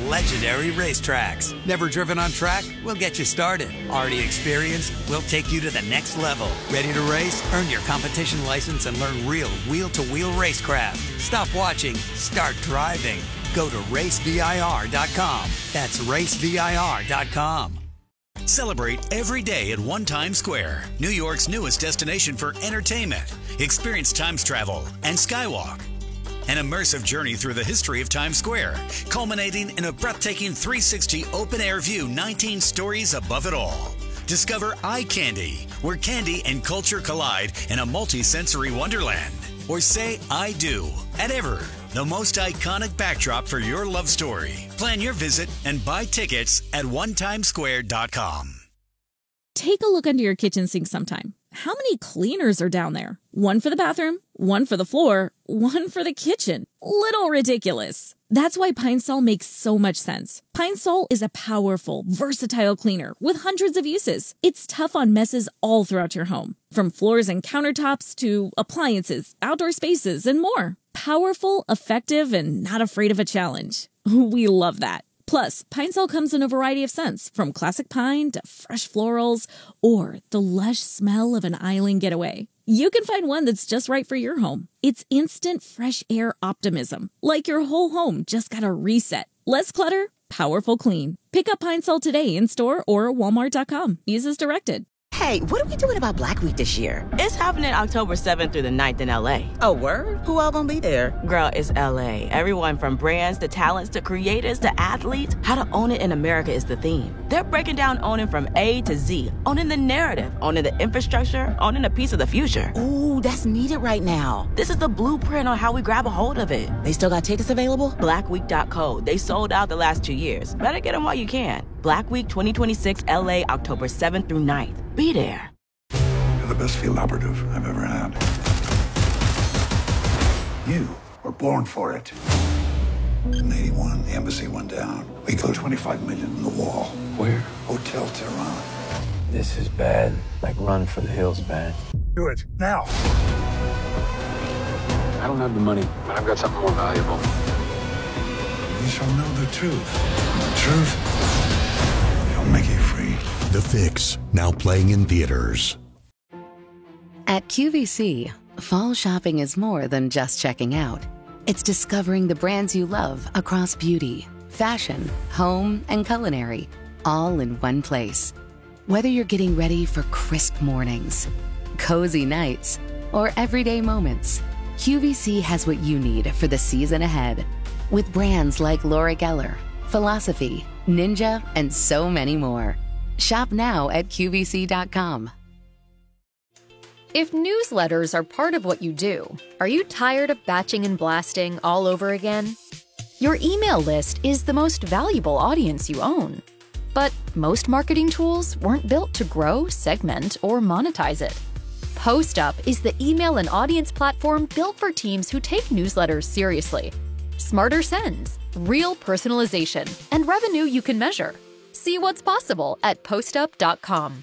legendary racetracks. Never driven on track? We'll get you started. Already experienced? We'll take you to the next level. Ready to race? Earn your competition license and learn real wheel-to-wheel racecraft. Stop watching. Start driving. Go to racevir.com. That's racevir.com. Celebrate every day at One Times Square, New York's newest destination for entertainment. Experience Times Travel and Skywalk. An immersive journey through the history of Times Square, culminating in a breathtaking 360 open-air view 19 stories above it all. Discover Eye Candy, where candy and culture collide in a multi-sensory wonderland. Or say I do at Ever, the most iconic backdrop for your love story. Plan your visit and buy tickets at onetimesquare.com. Take a look under your kitchen sink sometime. How many cleaners are down there? One for the bathroom, one for the floor, one for the kitchen. Little ridiculous. That's why Pine Sol makes so much sense. Pine Sol is a powerful, versatile cleaner with hundreds of uses. It's tough on messes all throughout your home, from floors and countertops to appliances, outdoor spaces, and more. Powerful, effective, and not afraid of a challenge. We love that. Plus, Pine Sol comes in a variety of scents, from classic pine to fresh florals or the lush smell of an island getaway. You can find one that's just right for your home. It's instant fresh air optimism, like your whole home just got a reset. Less clutter, powerful clean. Pick up Pine Sol today in store or walmart.com. Use as directed. Hey, what are we doing about Black Week this year? It's happening October 7th through the 9th in LA. Oh, word? Who all gonna be there? Girl, it's LA. Everyone from brands to talents to creators to athletes. How to own it in America is the theme. They're breaking down owning from A to Z, owning the narrative, owning the infrastructure, owning a piece of the future. Ooh, that's needed right now. This is the blueprint on how we grab a hold of it. They still got tickets available? Blackweek.co. They sold out the last 2 years. Better get them while you can. Black Week 2026 LA, October 7th through 9th. Be there. You're the best field operative I've ever had. You were born for it. In 81, the embassy went down. We put 25 million in the wall. Where? Hotel Tehran. This is bad. Like Run for the Hills bad. Do it, now. I don't have the money, but I've got something more valuable. You shall know the truth. And the truth shall make you free. The Fix, now playing in theaters. At QVC, fall shopping is more than just checking out. It's discovering the brands you love across beauty, fashion, home, and culinary, all in one place. Whether you're getting ready for crisp mornings, cozy nights, or everyday moments, QVC has what you need for the season ahead. With brands like Laura Geller, Philosophy, Ninja, and so many more. Shop now at QVC.com. If newsletters are part of what you do, are you tired of batching and blasting all over again? Your email list is the most valuable audience you own. But most marketing tools weren't built to grow, segment, or monetize it. PostUp is the email and audience platform built for teams who take newsletters seriously. Smarter sends, real personalization, and revenue you can measure. See what's possible at postup.com.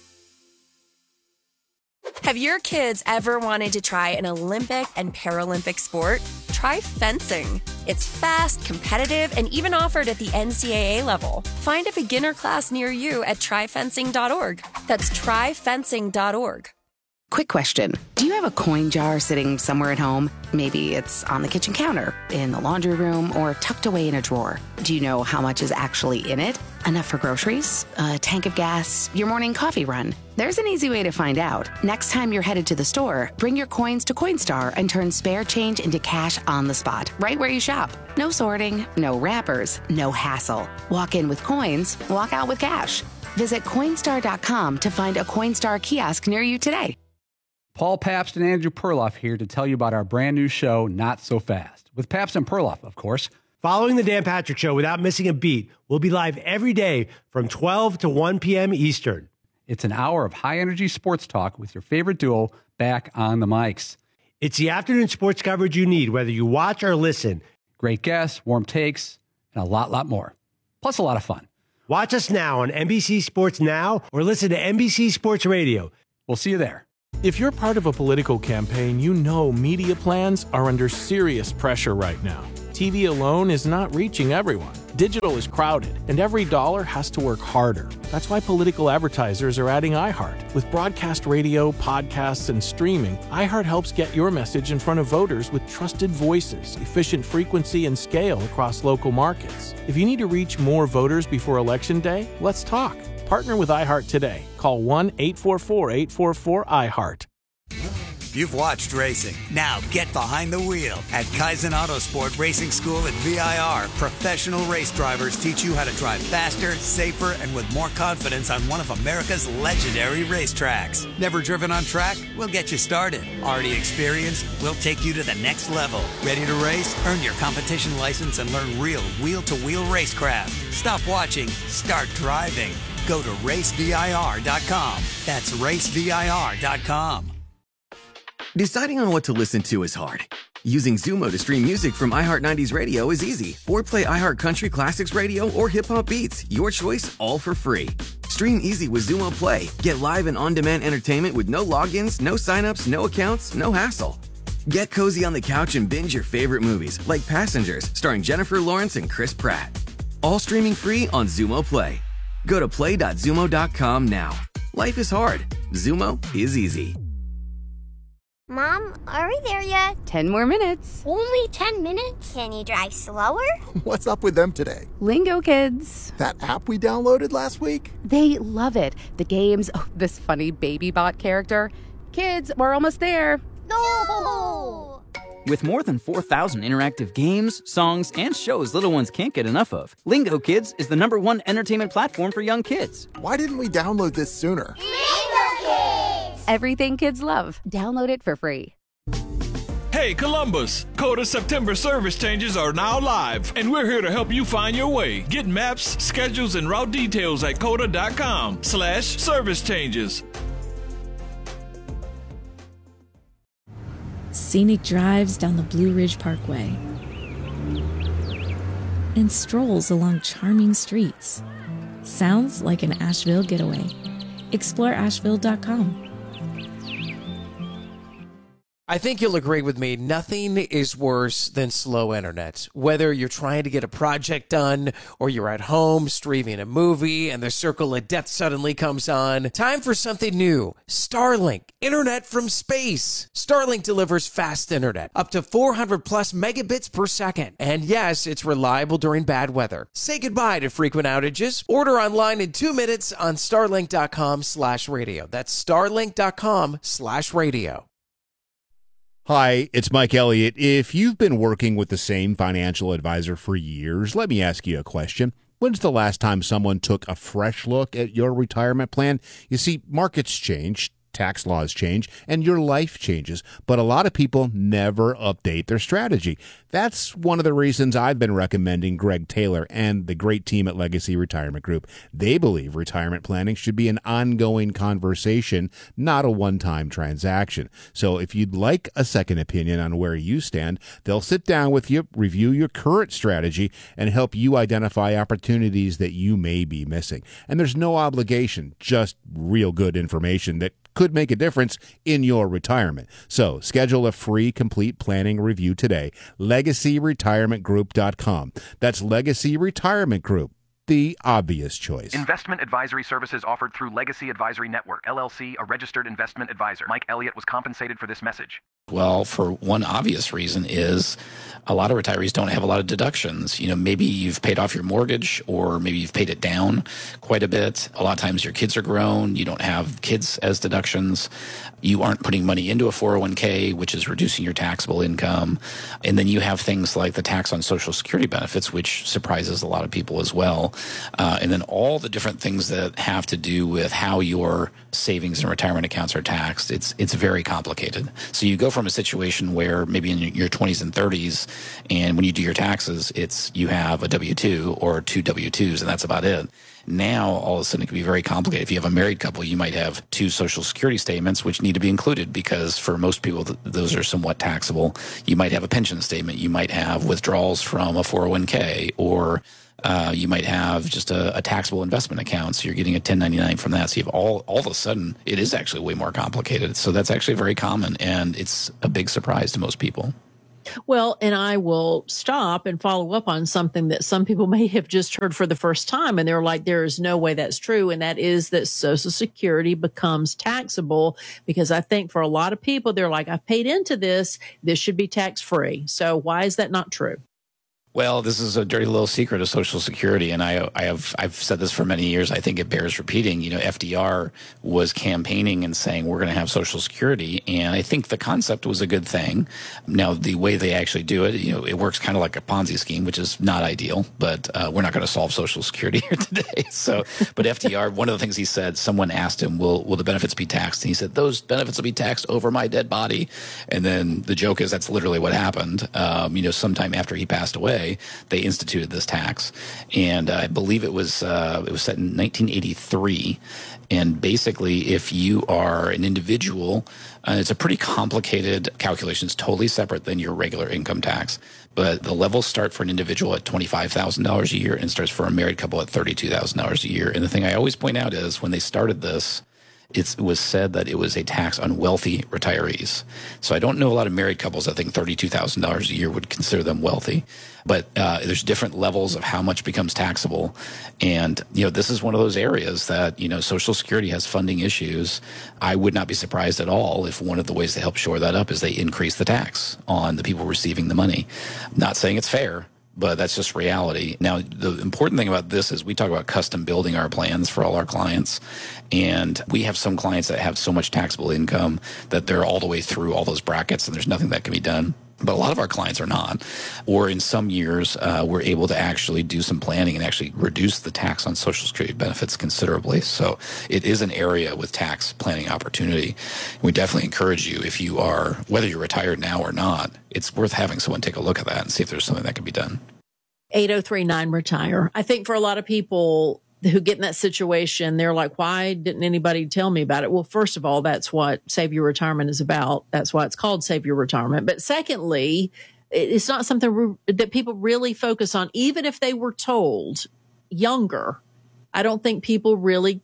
Have your kids ever wanted to try an Olympic and Paralympic sport? Try fencing. It's fast, competitive, and even offered at the NCAA level. Find a beginner class near you at tryfencing.org. That's tryfencing.org. Quick question. Do you have a coin jar sitting somewhere at home? Maybe it's on the kitchen counter, in the laundry room, or tucked away in a drawer. Do you know how much is actually in it? Enough for groceries? A tank of gas? Your morning coffee run? There's an easy way to find out. Next time you're headed to the store, bring your coins to Coinstar and turn spare change into cash on the spot, right where you shop. No sorting, no wrappers, no hassle. Walk in with coins, walk out with cash. Visit Coinstar.com to find a Coinstar kiosk near you today. Paul Pabst and Andrew Perloff here to tell you about our brand new show, Not So Fast, with Pabst and Perloff, of course. Following the Dan Patrick Show without missing a beat, we'll be live every day from 12 to 1 p.m. Eastern. It's an hour of high-energy sports talk with your favorite duo back on the mics. It's the afternoon sports coverage you need, whether you watch or listen. Great guests, warm takes, and a lot more. Plus a lot of fun. Watch us now on NBC Sports Now or listen to NBC Sports Radio. We'll see you there. If you're part of a political campaign, you know media plans are under serious pressure right now. TV alone is not reaching everyone. Digital is crowded, and every dollar has to work harder. That's why political advertisers are adding iHeart. With broadcast radio, podcasts, and streaming, iHeart helps get your message in front of voters with trusted voices, efficient frequency, and scale across local markets. If you need to reach more voters before Election Day, let's talk. Partner with iHeart today. Call 1-844-844-iHeart. You've watched racing. Now get behind the wheel. At Kaizen Autosport Racing School at VIR, professional race drivers teach you how to drive faster, safer, and with more confidence on one of America's legendary racetracks. Never driven on track? We'll get you started. Already experienced? We'll take you to the next level. Ready to race? Earn your competition license and learn real wheel-to-wheel racecraft. Stop watching. Start driving. Go to racevir.com. That's racevir.com. Deciding on what to listen to is hard. Using Zumo to stream music from iHeart 90s Radio is easy. Or play iHeart Country Classics Radio or Hip Hop Beats. Your choice, all for free. Stream easy with Zumo Play. Get live and on-demand entertainment with no logins, no signups, no accounts, no hassle. Get cozy on the couch and binge your favorite movies, like Passengers, starring Jennifer Lawrence and Chris Pratt. All streaming free on Zumo Play. Go to play.zumo.com now. Life is hard. Zumo is easy. Mom, are we there yet? 10 more minutes. Only 10 minutes? Can you drive slower? What's up with them today? Lingo Kids. That app we downloaded last week? They love it. The games, this funny baby bot character. Kids, we're almost there. No! With more than 4,000 interactive games, songs, and shows little ones can't get enough of, Lingo Kids is the #1 entertainment platform for young kids. Why didn't we download this sooner? Lingo Kids! Everything kids love. Download it for free. Hey, Columbus! Coda September service changes are now live, and we're here to help you find your way. Get maps, schedules, and route details at coda.com/service changes. Scenic drives down the Blue Ridge Parkway and strolls along charming streets. Sounds like an Asheville getaway. Explore Asheville.com. I think you'll agree with me, nothing is worse than slow internet. Whether you're trying to get a project done or you're at home streaming a movie and the circle of death suddenly comes on, time for something new. Starlink, internet from space. Starlink delivers fast internet, up to 400 plus megabits per second. And yes, it's reliable during bad weather. Say goodbye to frequent outages. Order online in 2 minutes on starlink.com/radio. That's starlink.com/radio. Hi, it's Mike Elliott. If you've been working with the same financial advisor for years, let me ask you a question. When's the last time someone took a fresh look at your retirement plan? You see, markets change, tax laws change, and your life changes, but a lot of people never update their strategy. That's one of the reasons I've been recommending Greg Taylor and the great team at Legacy Retirement Group. They believe retirement planning should be an ongoing conversation, not a one-time transaction. So if you'd like a second opinion on where you stand, they'll sit down with you, review your current strategy, and help you identify opportunities that you may be missing. And there's no obligation, just real good information that could make a difference in your retirement. So schedule a free complete planning review today. LegacyRetirementGroup.com. That's Legacy Retirement Group, the obvious choice. Investment advisory services offered through Legacy Advisory Network, LLC, a registered investment advisor. Mike Elliott was compensated for this message. Well, for one obvious reason is a lot of retirees don't have a lot of deductions. You know, maybe you've paid off your mortgage or maybe you've paid it down quite a bit. A lot of times your kids are grown. You don't have kids as deductions. You aren't putting money into a 401k, which is reducing your taxable income. And then you have things like the tax on Social Security benefits, which surprises a lot of people as well. And then all the different things that have to do with how your savings and retirement accounts are taxed. It's very complicated. So you go from a situation where maybe in your 20s and 30s, and when you do your taxes, you have a W-2 or 2 W-2s, and that's about it. Now, all of a sudden, it can be very complicated. If you have a married couple, you might have 2 Social Security statements, which need to be included because for most people, those are somewhat taxable. You might have a pension statement. You might have withdrawals from a 401k, or you might have just a taxable investment account, so you're getting a 1099 from that. So you have all of a sudden, it is actually way more complicated. So that's actually very common, and it's a big surprise to most people. Well, and I will stop and follow up on something that some people may have just heard for the first time. And they're like, there is no way that's true. And that is that Social Security becomes taxable, because I think for a lot of people, they're like, I've paid into this. This should be tax free. So why is that not true? Well, this is a dirty little secret of Social Security, and I've said this for many years. I think it bears repeating. You know, FDR was campaigning and saying we're going to have Social Security, and I think the concept was a good thing. Now, the way they actually do it, you know, it works kind of like a Ponzi scheme, which is not ideal. But we're not going to solve Social Security here today. So, but FDR, one of the things he said, someone asked him, "Will the benefits be taxed?" And he said, "Those benefits will be taxed over my dead body." And then the joke is that's literally what happened. You know, sometime after he passed away, they instituted this tax, and I believe it was set in 1983. And basically, if you are an individual, it's a pretty complicated calculation. It's totally separate than your regular income tax. But the levels start for an individual at $25,000 a year, and starts for a married couple at $32,000 a year. And the thing I always point out is when they started this, it was said that it was a tax on wealthy retirees. So I don't know a lot of married couples that think $32,000 a year would consider them wealthy. But there's different levels of how much becomes taxable. And, you know, this is one of those areas that, you know, Social Security has funding issues. I would not be surprised at all if one of the ways to help shore that up is they increase the tax on the people receiving the money. Not saying it's fair, but that's just reality. Now, the important thing about this is we talk about custom building our plans for all our clients. And we have some clients that have so much taxable income that they're all the way through all those brackets and there's nothing that can be done. But a lot of our clients are not. Or in some years, we're able to actually do some planning and actually reduce the tax on Social Security benefits considerably. So it is an area with tax planning opportunity. We definitely encourage you, if you are, whether you're retired now or not, it's worth having someone take a look at that and see if there's something that can be done. 803-9-RETIRE. I think for a lot of people who get in that situation, they're like, why didn't anybody tell me about it? Well, first of all, that's what Save Your Retirement is about. That's why it's called Save Your Retirement. But secondly, it's not something that people really focus on, even if they were told younger. I don't think people really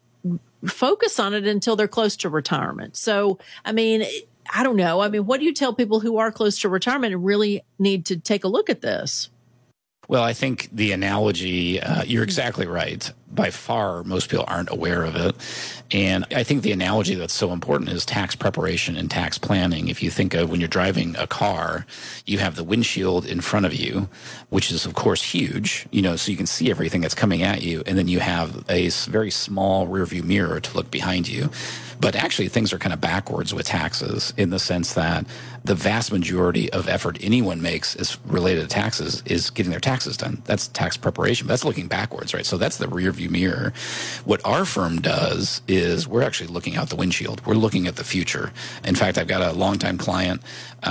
focus on it until they're close to retirement. So, I mean, I don't know. I mean, what do you tell people who are close to retirement and really need to take a look at this? Well, I think the analogy, you're exactly right. By far, most people aren't aware of it. And I think the analogy that's so important is tax preparation and tax planning. If you think of when you're driving a car, you have the windshield in front of you, which is, of course, huge, you know, so you can see everything that's coming at you. And then you have a very small rearview mirror to look behind you. But actually, things are kind of backwards with taxes in the sense that the vast majority of effort anyone makes is related to taxes is getting their taxes done. That's tax preparation. But that's looking backwards, right? So that's the rearview mirror. What our firm does is we're actually looking out the windshield. We're looking at the future. In fact, I've got a longtime client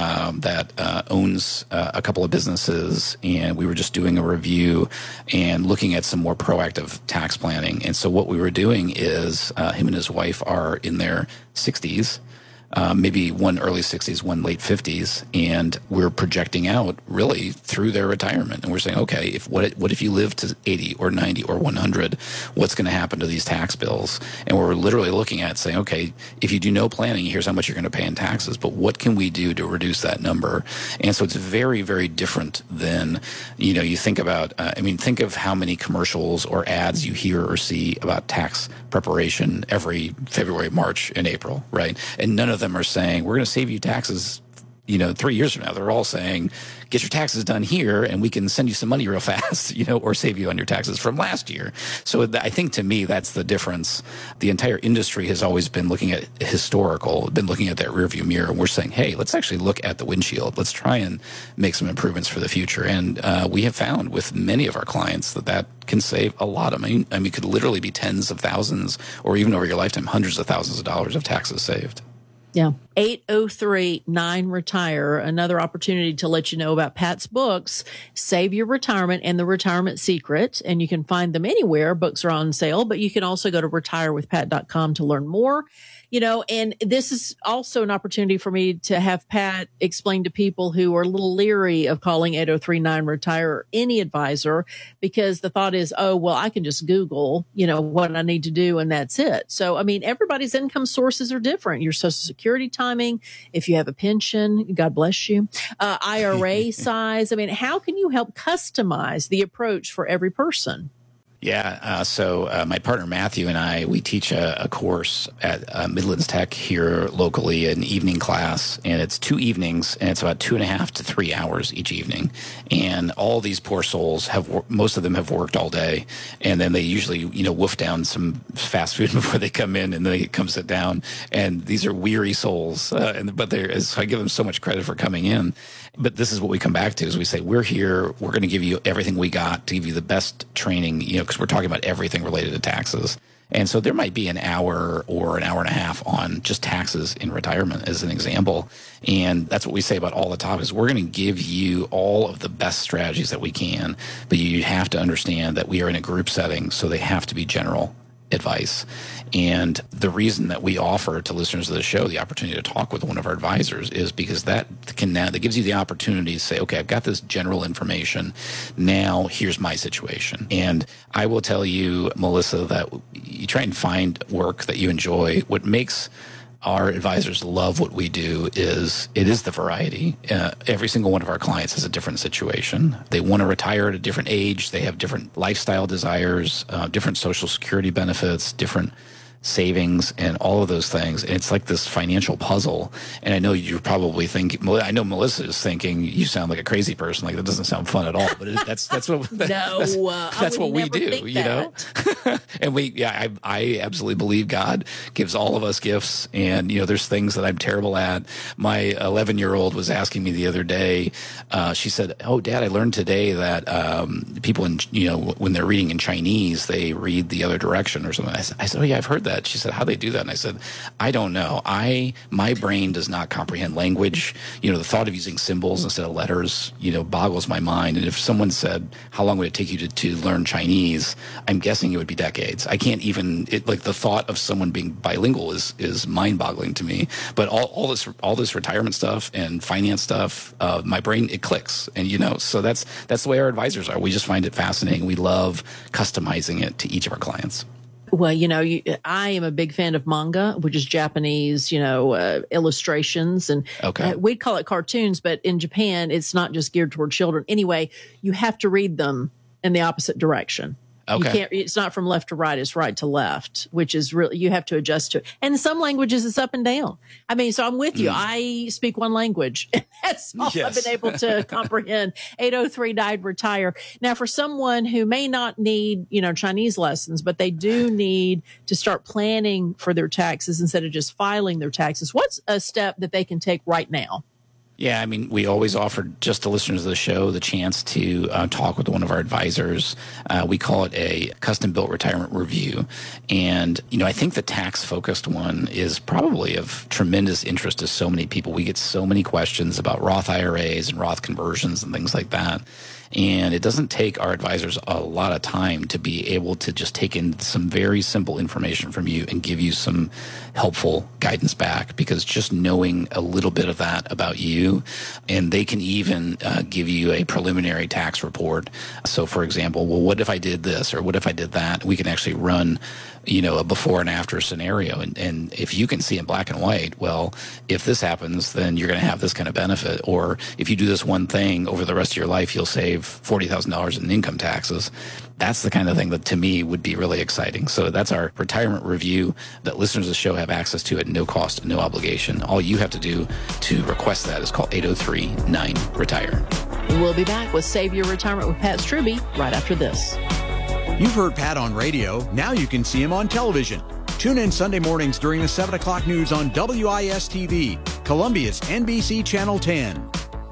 that owns a couple of businesses, and we were just doing a review and looking at some more proactive tax planning. And so what we were doing is him and his wife are in their 60s, maybe one early 60s, one late 50s, and we're projecting out really through their retirement. And we're saying, okay, what if you live to 80 or 90 or 100, what's going to happen to these tax bills? And we're literally looking at saying, okay, if you do no planning, here's how much you're going to pay in taxes, but what can we do to reduce that number? And so it's very, very different than, you know, you think about, think of how many commercials or ads you hear or see about tax preparation every February, March, and April, right? And none of them are saying, we're going to save you taxes, 3 years from now. They're all saying, get your taxes done here and we can send you some money real fast, or save you on your taxes from last year. So I think to me, that's the difference. The entire industry has always been looking at been looking at that rearview mirror. And we're saying, hey, let's actually look at the windshield. Let's try and make some improvements for the future. And we have found with many of our clients that can save a lot of money. I mean, it could literally be tens of thousands or even over your lifetime, hundreds of thousands of dollars of taxes saved. Yeah. 803-9-RETIRE. Another opportunity to let you know about Pat's books, Save Your Retirement and The Retirement Secret. And you can find them anywhere. Books are on sale, but you can also go to retirewithpat.com to learn more. And this is also an opportunity for me to have Pat explain to people who are a little leery of calling 803-9-RETIRE any advisor, because the thought is, oh, well, I can just Google, what I need to do and that's it. So, everybody's income sources are different. Your Social Security time timing, if you have a pension, God bless you, IRA size. I mean, how can you help customize the approach for every person? Yeah. So my partner Matthew and I, we teach a course at Midlands Tech here locally, an evening class, and it's 2 evenings, and it's about 2.5 to 3 hours each evening. And all these poor souls most of them have worked all day, and then they usually, wolf down some fast food before they come in, and then they come sit down. And these are weary souls, so I give them so much credit for coming in. But this is what we come back to is we say, we're here, we're going to give you everything we got to give you the best training, because we're talking about everything related to taxes. And so there might be an hour or an hour and a half on just taxes in retirement as an example. And that's what we say about all the topics. We're going to give you all of the best strategies that we can, but you have to understand that we are in a group setting, so they have to be general advice. And the reason that we offer to listeners of the show the opportunity to talk with one of our advisors is because that gives you the opportunity to say, okay, I've got this general information. Now here's my situation. And I will tell you, Melissa, that you try and find work that you enjoy. What makes our advisors love what we do is the variety. Every single one of our clients has a different situation. They want to retire at a different age. They have different lifestyle desires, different Social Security benefits, different savings, and all of those things. And it's like this financial puzzle. And I know you're probably thinking, I know Melissa is thinking, you sound like a crazy person. Like, that doesn't sound fun at all. But that's what that's what we do, And I absolutely believe God gives all of us gifts. And there's things that I'm terrible at. My 11-year-old was asking me the other day. She said, "Oh, Dad, I learned today that people when they're reading in Chinese, they read the other direction or something." I said, "Oh yeah, I've heard that." She said, "How do they do that?" And I said, "I don't know. My brain does not comprehend language. The thought of using symbols instead of letters, boggles my mind. And if someone said, how long would it take you to learn Chinese? I'm guessing it would be decades. I can't even, the thought of someone being bilingual is mind boggling to me. But all this retirement stuff and finance stuff, my brain, it clicks. And, so that's the way our advisors are. We just find it fascinating. We love customizing it to each of our clients." Well, I am a big fan of manga, which is Japanese, illustrations. And we'd call it cartoons, but in Japan, it's not just geared toward children. Anyway, you have to read them in the opposite direction. Okay. It's not from left to right, it's right to left, which is really, you have to adjust to it. And in some languages, it's up and down. I mean, so I'm with you. I speak one language, and that's all I've been able to comprehend. 803 died, retire. Now, for someone who may not need, Chinese lessons, but they do need to start planning for their taxes instead of just filing their taxes, what's a step that they can take right now? Yeah, I mean, we always offer just the listeners of the show the chance to talk with one of our advisors. We call it a custom-built retirement review. And, I think the tax-focused one is probably of tremendous interest to so many people. We get so many questions about Roth IRAs and Roth conversions and things like that. And it doesn't take our advisors a lot of time to be able to just take in some very simple information from you and give you some helpful guidance back, because just knowing a little bit of that about you, and they can even give you a preliminary tax report. So, for example, well, what if I did this or what if I did that? We can actually run a before and after scenario. And if you can see in black and white, well, if this happens, then you're going to have this kind of benefit. Or if you do this one thing over the rest of your life, you'll save $40,000 in income taxes. That's the kind of thing that to me would be really exciting. So that's our retirement review that listeners of the show have access to at no cost, no obligation. All you have to do to request that is call 803-9-RETIRE. We'll be back with Save Your Retirement with Pat Strubbe right after this. You've heard Pat on radio. Now you can see him on television. Tune in Sunday mornings during the 7 o'clock news on WIS-TV, Columbia's NBC Channel 10.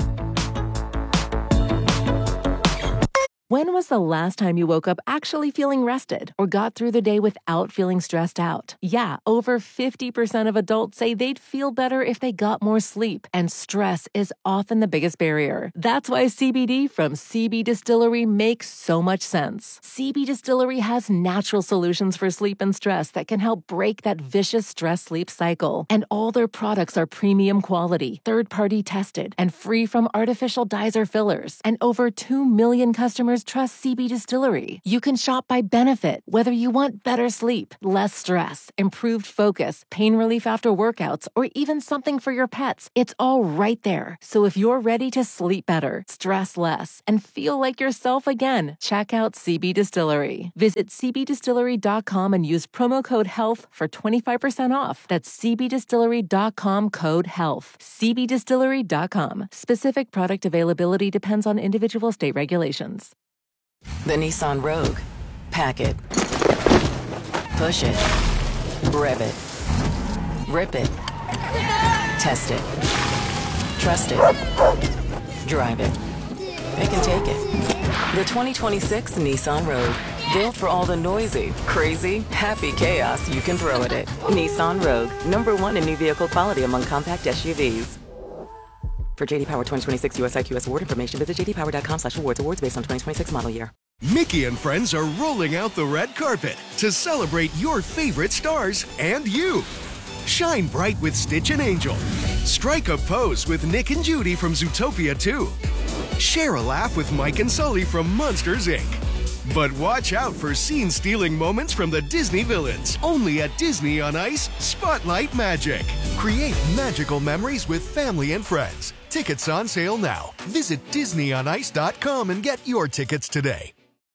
When was the last time you woke up actually feeling rested or got through the day without feeling stressed out? Yeah, over 50% of adults say they'd feel better if they got more sleep, and stress is often the biggest barrier. That's why CBD from CB Distillery makes so much sense. CB Distillery has natural solutions for sleep and stress that can help break that vicious stress-sleep cycle. And all their products are premium quality, third-party tested, and free from artificial dyes or fillers. And over 2 million customers trust CB Distillery. You can shop by benefit, whether you want better sleep, less stress, improved focus, pain relief after workouts, or even something for your pets. It's all right there. So if you're ready to sleep better, stress less, and feel like yourself again, check out CB Distillery. Visit cbdistillery.com and use promo code HEALTH for 25% off. That's cbdistillery.com code HEALTH. cbdistillery.com. Specific product availability depends on individual state regulations. The Nissan Rogue. Pack it. Push it. Rev it. Rip it. Test it. Trust it. Drive it. It can take it. The 2026 Nissan Rogue. Built for all the noisy, crazy, happy chaos you can throw at it. Nissan Rogue. #1 in new vehicle quality among compact SUVs. For JD Power 2026 US IQS award information, visit jdpower.com/awards. Awards based on 2026 model year. Mickey and friends are rolling out the red carpet to celebrate your favorite stars and you. Shine bright with Stitch and Angel. Strike a pose with Nick and Judy from Zootopia 2. Share a laugh with Mike and Sully from Monsters, Inc. But watch out for scene-stealing moments from the Disney villains. Only at Disney on Ice Spotlight Magic. Create magical memories with family and friends. Tickets on sale now. Visit DisneyOnIce.com and get your tickets today.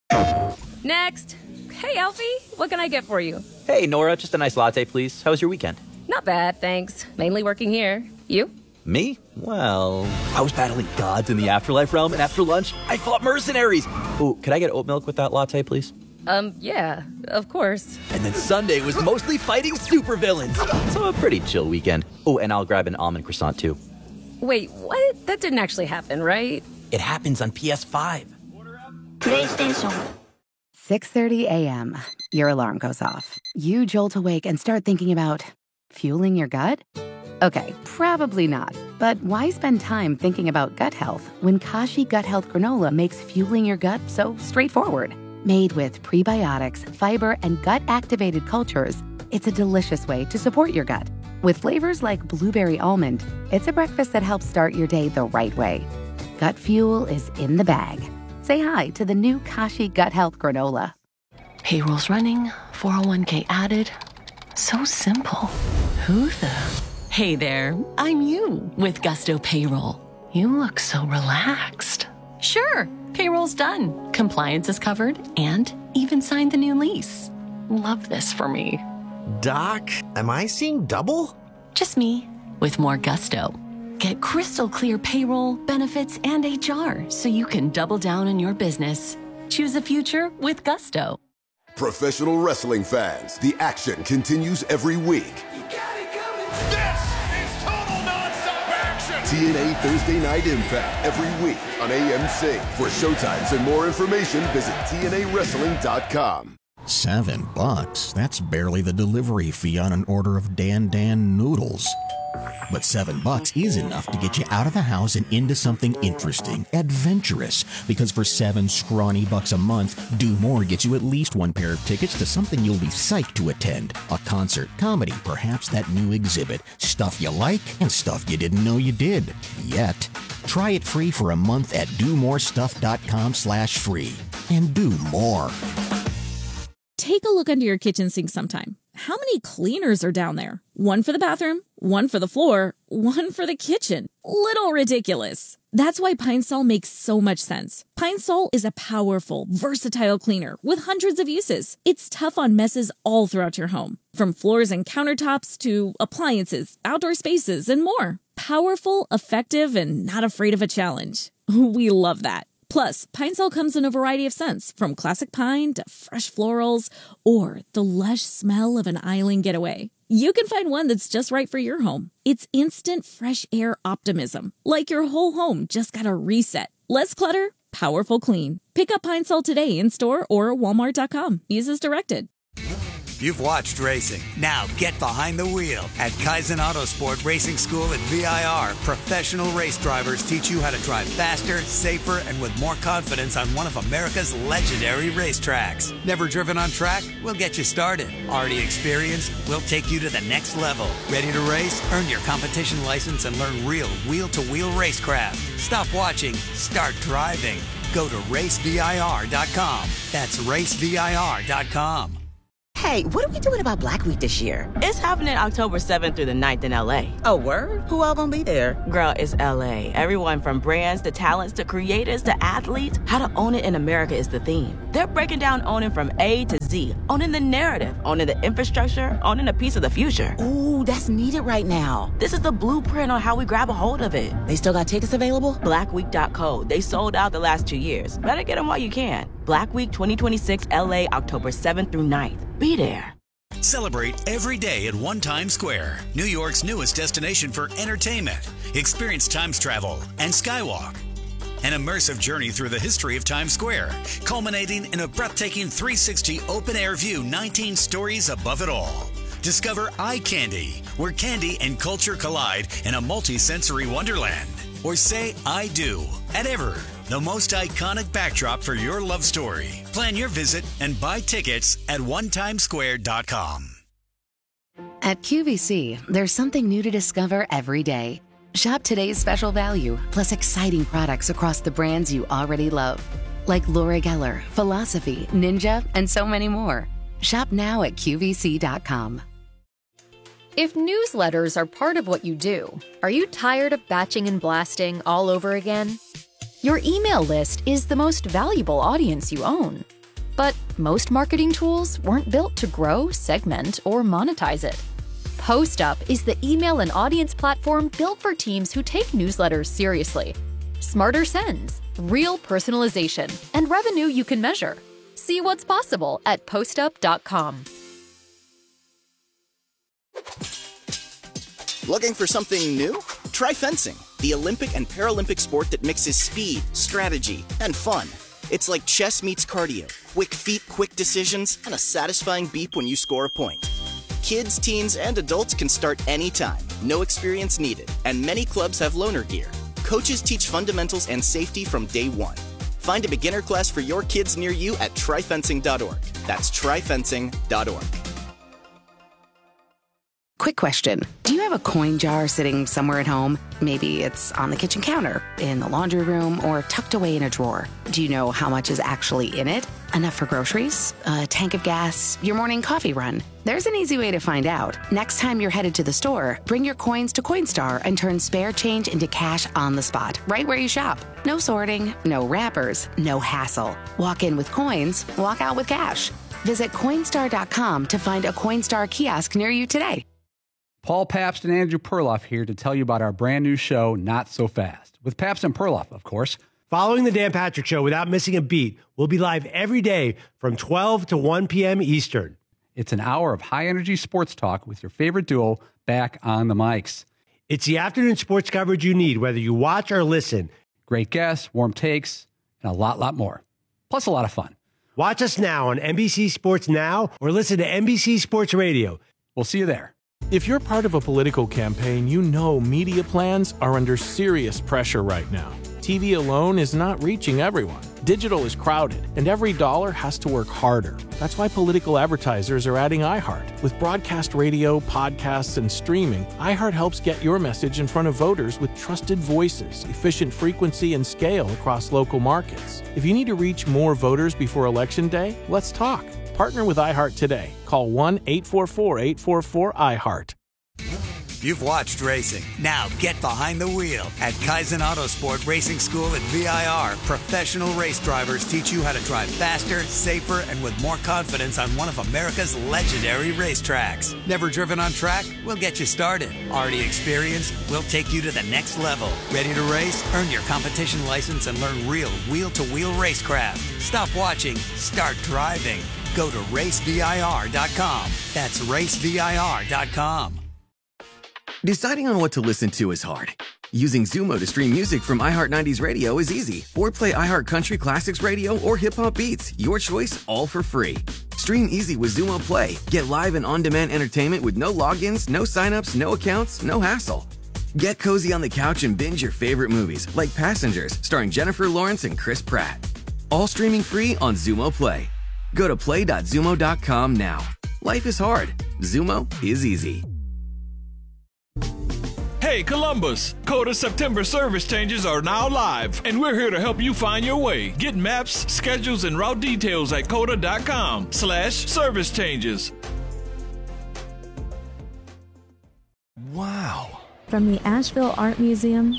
Next. Hey, Alfie, what can I get for you? Hey, Nora, just a nice latte, please. How was your weekend? Not bad, thanks. Mainly working here. You? Me? Well, I was battling gods in the afterlife realm, and after lunch, I fought mercenaries. Oh, could I get oat milk with that latte, please? Yeah, of course. And then Sunday was mostly fighting supervillains. So a pretty chill weekend. Oh, and I'll grab an almond croissant, too. Wait, what? That didn't actually happen, right? It happens on PS5. PlayStation. 6:30 a.m. Your alarm goes off. You jolt awake and start thinking about fueling your gut? Okay, probably not. But why spend time thinking about gut health when Kashi Gut Health Granola makes fueling your gut so straightforward? Made with prebiotics, fiber, and gut-activated cultures, it's a delicious way to support your gut. With flavors like blueberry almond, it's a breakfast that helps start your day the right way. Gut fuel is in the bag. Say hi to the new Kashi Gut Health Granola. Payroll's running, 401k added. So simple. Who the... Hey there, I'm you with Gusto Payroll. You look so relaxed. Sure, payroll's done. Compliance is covered and even signed the new lease. Love this for me. Doc, am I seeing double? Just me with more Gusto. Get crystal clear payroll, benefits, and HR so you can double down in your business. Choose a future with Gusto. Professional wrestling fans, the action continues every week. TNA Thursday Night Impact every week on AMC. For showtimes and more information, visit TNAWrestling.com. $7? That's barely the delivery fee on an order of Dan noodles. But $7 is enough to get you out of the house and into something interesting, adventurous. Because for $7 scrawny bucks a month, Do More gets you at least one pair of tickets to something you'll be psyched to attend. A concert, comedy, perhaps that new exhibit. Stuff you like and stuff you didn't know you did. Yet. Try it free for a month at domorestuff.com/free. And do more. Take a look under your kitchen sink sometime. How many cleaners are down there? One for the bathroom, one for the floor, one for the kitchen. Little ridiculous. That's why Pine Sol makes so much sense. Pine Sol is a powerful, versatile cleaner with hundreds of uses. It's tough on messes all throughout your home, from floors and countertops to appliances, outdoor spaces, and more. Powerful, effective, and not afraid of a challenge. We love that. Plus, Pine Sol comes in a variety of scents, from classic pine to fresh florals, or the lush smell of an island getaway. You can find one that's just right for your home. It's instant fresh air optimism, like your whole home just got a reset. Less clutter, powerful clean. Pick up Pine Sol today in store or walmart.com. Use as directed. You've watched racing. Now get behind the wheel. At Kaizen Autosport Racing School at VIR, professional race drivers teach you how to drive faster, safer, and with more confidence on one of America's legendary racetracks. Never driven on track? We'll get you started. Already experienced? We'll take you to the next level. Ready to race? Earn your competition license and learn real wheel-to-wheel racecraft. Stop watching. Start driving. Go to racevir.com. That's racevir.com. Hey, what are we doing about Black Week this year? It's happening October 7th through the 9th in LA. Oh, word? Who all gonna be there? Girl, it's LA. Everyone from brands to talents to creators to athletes. How to own it in America is the theme. They're breaking down owning from A to Z. Owning the narrative, owning the infrastructure, owning a piece of the future. Ooh, that's needed right now. This is the blueprint on how we grab a hold of it. They still got tickets available? Blackweek.co. They sold out the last 2 years. Better get them while you can. Black Week 2026 LA, October 7th through 9th. Be there. Celebrate every day at One Times Square, New York's newest destination for entertainment. Experience Times Travel and Skywalk. An immersive journey through the history of Times Square, culminating in a breathtaking 360 open-air view 19 stories above it all. Discover Eye Candy, where candy and culture collide in a multi-sensory wonderland. Or say I do at Ever, the most iconic backdrop for your love story. Plan your visit and buy tickets at onetimesquare.com. At QVC, there's something new to discover every day. Shop today's special value, plus exciting products across the brands you already love. Like Laura Geller, Philosophy, Ninja, and so many more. Shop now at QVC.com. If newsletters are part of what you do, are you tired of batching and blasting all over again? Your email list is the most valuable audience you own. But most marketing tools weren't built to grow, segment, or monetize it. PostUp is the email and audience platform built for teams who take newsletters seriously. Smarter sends, real personalization, and revenue you can measure. See what's possible at postup.com. Looking for something new? Try fencing, the Olympic and Paralympic sport that mixes speed, strategy, and fun. It's like chess meets cardio, quick feet, quick decisions, and a satisfying beep when you score a point. Kids, teens, and adults can start anytime, no experience needed, and many clubs have loaner gear. Coaches teach fundamentals and safety from day one. Find a beginner class for your kids near you at tryfencing.org. That's tryfencing.org. Quick question. Do you have a coin jar sitting somewhere at home? Maybe it's on the kitchen counter, in the laundry room, or tucked away in a drawer. Do you know how much is actually in it? Enough for groceries? A tank of gas? Your morning coffee run? There's an easy way to find out. Next time you're headed to the store, bring your coins to Coinstar and turn spare change into cash on the spot, right where you shop. No sorting, no wrappers, no hassle. Walk in with coins, walk out with cash. Visit Coinstar.com to find a Coinstar kiosk near you today. Paul Pabst and Andrew Perloff here to tell you about our brand new show, Not So Fast, with Pabst and Perloff, of course. Following the Dan Patrick Show without missing a beat, we'll be live every day from 12 to 1 p.m. Eastern. It's an hour of high-energy sports talk with your favorite duo back on the mics. It's the afternoon sports coverage you need, whether you watch or listen. Great guests, warm takes, and a lot more. Plus a lot of fun. Watch us now on NBC Sports Now or listen to NBC Sports Radio. We'll see you there. If you're part of a political campaign, you know media plans are under serious pressure right now. TV alone is not reaching everyone. Digital is crowded, and every dollar has to work harder. That's why political advertisers are adding iHeart. With broadcast radio, podcasts, and streaming, iHeart helps get your message in front of voters with trusted voices, efficient frequency, and scale across local markets. If you need to reach more voters before Election Day, let's talk. Partner with iHeart today. Call 1-844-844-iHeart. You've watched racing. Now get behind the wheel. At Kaizen Autosport Racing School at VIR, professional race drivers teach you how to drive faster, safer, and with more confidence on one of America's legendary racetracks. Never driven on track? We'll get you started. Already experienced? We'll take you to the next level. Ready to race? Earn your competition license and learn real wheel-to-wheel racecraft. Stop watching. Start driving. Go to racevir.com. That's racevir.com. Deciding on what to listen to is hard. Using Zumo to stream music from iHeart 90s Radio is easy. Or play iHeart Country Classics Radio or Hip Hop Beats. Your choice, all for free. Stream easy with Zumo Play. Get live and on-demand entertainment with no logins, no signups, no accounts, no hassle. Get cozy on the couch and binge your favorite movies, like Passengers, starring Jennifer Lawrence and Chris Pratt. All streaming free on Zumo Play. Go to play.zumo.com now. Life is hard. Zumo is easy. Hey, Columbus! Coda September service changes are now live, and we're here to help you find your way. Get maps, schedules, and route details at coda.com/service changes. Wow. From the Asheville Art Museum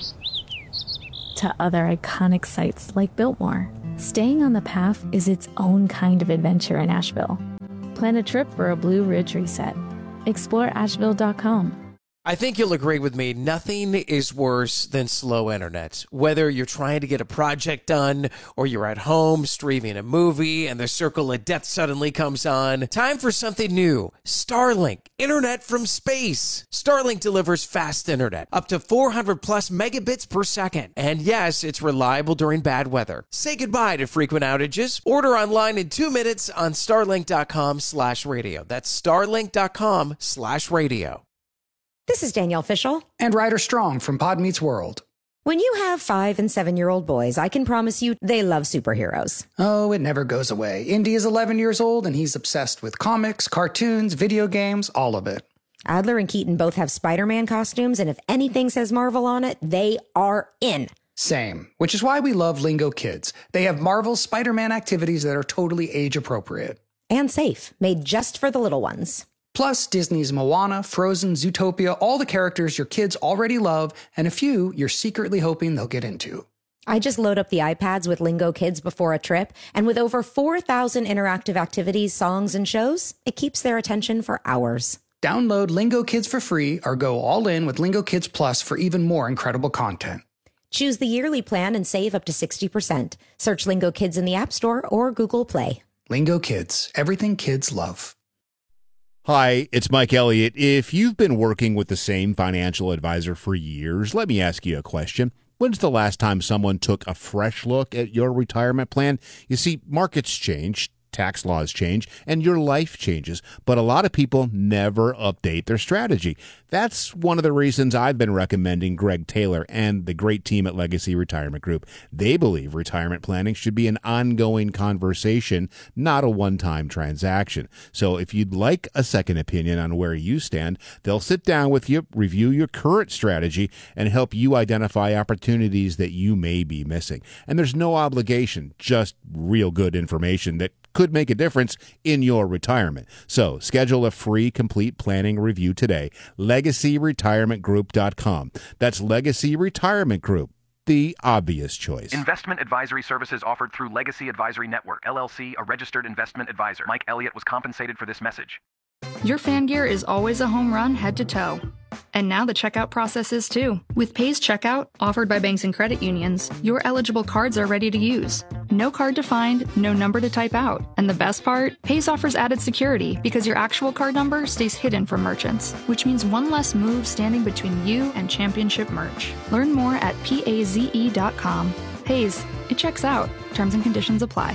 to other iconic sites like Biltmore, staying on the path is its own kind of adventure in Asheville. Plan a trip for a Blue Ridge reset. Explore Asheville.com. I think you'll agree with me, nothing is worse than slow internet. Whether you're trying to get a project done or you're at home streaming a movie and the circle of death suddenly comes on, time for something new. Starlink, internet from space. Starlink delivers fast internet, up to 400 plus megabits per second. And yes, it's reliable during bad weather. Say goodbye to frequent outages. Order online in 2 minutes on starlink.com/radio. That's starlink.com/radio. This is Danielle Fishel. And Ryder Strong from Pod Meets World. When you have 5- and 7-year-old boys, I can promise you they love superheroes. Oh, it never goes away. Indy is 11 years old, and he's obsessed with comics, cartoons, video games, all of it. Adler and Keaton both have Spider-Man costumes, and if anything says Marvel on it, they are in. Same, which is why we love Lingo Kids. They have Marvel's Spider-Man activities that are totally age-appropriate. And safe, made just for the little ones. Plus, Disney's Moana, Frozen, Zootopia, all the characters your kids already love, and a few you're secretly hoping they'll get into. I just load up the iPads with Lingo Kids before a trip, and with over 4,000 interactive activities, songs, and shows, it keeps their attention for hours. Download Lingo Kids for free or go all in with Lingo Kids Plus for even more incredible content. Choose the yearly plan and save up to 60%. Search Lingo Kids in the App Store or Google Play. Lingo Kids, everything kids love. Hi, it's Mike Elliott. If you've been working with the same financial advisor for years, let me ask you a question. When's the last time someone took a fresh look at your retirement plan? You see, markets change, tax laws change, and your life changes, but a lot of people never update their strategy. That's one of the reasons I've been recommending Greg Taylor and the great team at Legacy Retirement Group. They believe retirement planning should be an ongoing conversation, not a one-time transaction. So if you'd like a second opinion on where you stand, they'll sit down with you, review your current strategy, and help you identify opportunities that you may be missing. And there's no obligation, just real good information that could make a difference in your retirement. So schedule a free complete planning review today. LegacyRetirementGroup.com. That's Legacy Retirement Group, the obvious choice. Investment advisory services offered through Legacy Advisory Network, LLC, a registered investment advisor. Mike Elliott was compensated for this message. Your fan gear is always a home run head to toe. And now the checkout process is too. With Pays Checkout, offered by banks and credit unions, your eligible cards are ready to use. No card to find, no number to type out. And the best part? Pays offers added security because your actual card number stays hidden from merchants, which means one less move standing between you and championship merch. Learn more at PAZE.com. Pays, it checks out. Terms and conditions apply.